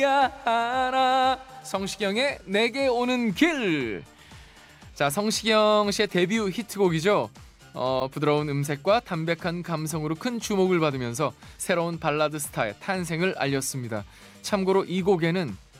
하나. 성시경의 내게 오는 길. 자, 성시경 씨의 데뷔 히트곡이죠. 부드러운 음색과 담백한 감성으로 큰 주목을 받으면서 새로운 발라드 스타의 탄생을 알렸습니다. 참고로 이 곡에는